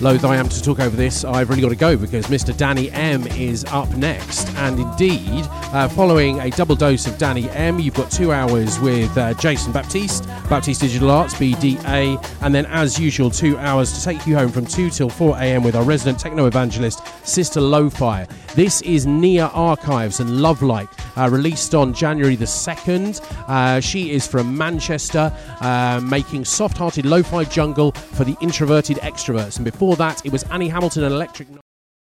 loath I am to talk over this, I've really got to go because Mr. Danny M is up next. And indeed, following a double dose of Danny M, you've got 2 hours with Jason Baptiste, Baptiste Digital Arts, BDA, and then as usual 2 hours to take you home from 2 till 4 a.m. with our resident techno evangelist, Sister Lo-Fi. This is Nia Archives and Love Light, released on January the 2nd. She is from Manchester, making soft-hearted lo-fi jungle for the introverted extroverts. And before that, it was Annie Hamilton and Electric